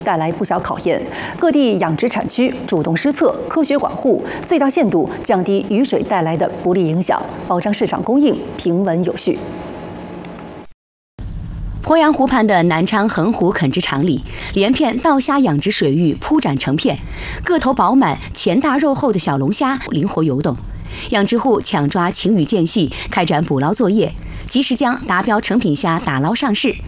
带来不小考验，各地养殖产区主动施策、科学管护，最大限度降低雨水带来的不利影响，保障市场供应平稳有序。 鄱阳湖畔的南昌横湖垦殖场里，连片稻虾养殖水域铺展成片，个头饱满、钱大肉厚的小龙虾灵活游动。养殖户抢抓晴雨间隙，开展捕捞作业，及时将达标成品虾打捞上市。